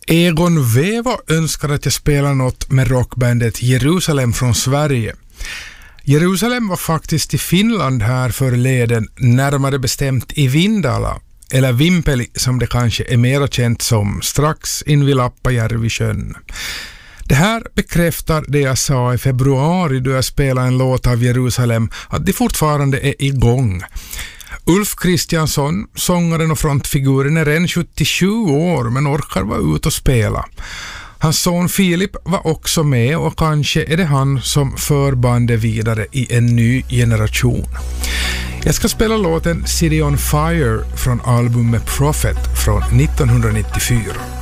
Egon Wevo önskar att jag spelar något med rockbandet Jerusalem från Sverige. Jerusalem var faktiskt i Finland här förleden, närmare bestämt i Vindala, eller Vimpeli som det kanske är mer känt som, strax invid Lappajärvi-sjön. Det här bekräftar det jag sa i februari då jag spelade en låt av Jerusalem, att de fortfarande är igång. Ulf Kristiansson, sångaren och frontfiguren, är redan 77 år men orkar vara ute och spela. Hans son Filip var också med och kanske är det han som för bandet vidare i en ny generation. Jag ska spela låten City on Fire från albumet Prophet från 1994.